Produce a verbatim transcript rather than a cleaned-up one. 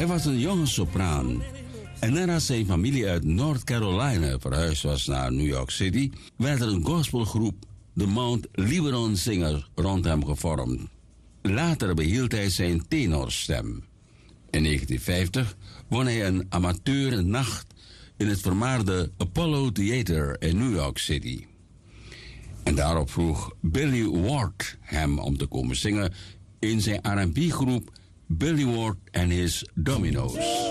Hij was een jonge sopraan. En nadat zijn familie uit North Carolina verhuisd was naar New York City, werd er een gospelgroep, de Mount Libanon Singers, rond hem gevormd. Later behield hij zijn tenorstem. In negentien vijftig won hij een amateurnacht in het vermaarde Apollo Theater in New York City. En daarop vroeg Billy Ward hem om te komen zingen in zijn R en B-groep Billy Ward and His Dominoes.